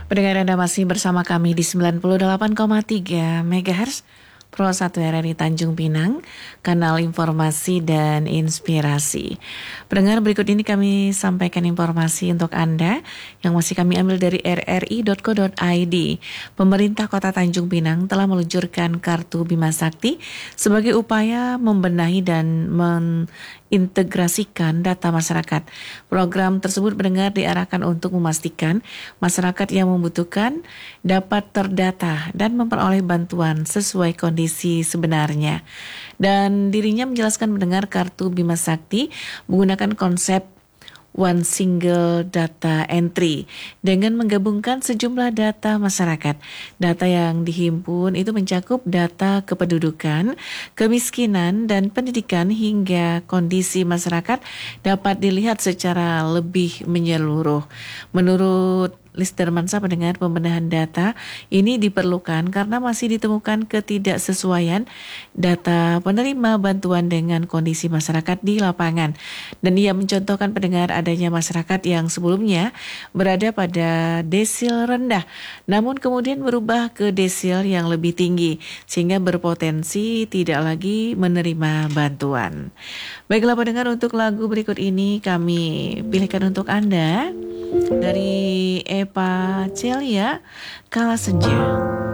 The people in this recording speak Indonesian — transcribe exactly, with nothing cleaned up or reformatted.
Pendengar Anda masih bersama kami di sembilan puluh delapan koma tiga megahertz Pro satu R R I Tanjung Pinang, kanal informasi dan inspirasi. Pendengar, berikut ini kami sampaikan informasi untuk Anda yang masih kami ambil dari r r i dot co dot i d. Pemerintah Kota Tanjung Pinang telah meluncurkan Kartu Bima Sakti sebagai upaya membenahi dan mengintegrasikan data masyarakat. Program tersebut mendengar diarahkan untuk memastikan masyarakat yang membutuhkan dapat terdata dan memperoleh bantuan sesuai kondisi sebenarnya. Dan dirinya menjelaskan mendengar Kartu Bima Sakti menggunakan konsep One Single Data Entry dengan menggabungkan sejumlah data masyarakat. Data yang dihimpun itu mencakup data kependudukan, kemiskinan, dan pendidikan hingga kondisi masyarakat dapat dilihat secara lebih menyeluruh. Menurut Listermansa, pendengar, pembenahan data ini diperlukan karena masih ditemukan ketidaksesuaian data penerima bantuan dengan kondisi masyarakat di lapangan. Dan ia mencontohkan, pendengar, adanya masyarakat yang sebelumnya berada pada desil rendah, namun kemudian berubah ke desil yang lebih tinggi, sehingga berpotensi tidak lagi menerima bantuan. Baiklah pendengar, untuk lagu berikut ini kami pilihkan untuk Anda dari Eva Celia, Kala Senja.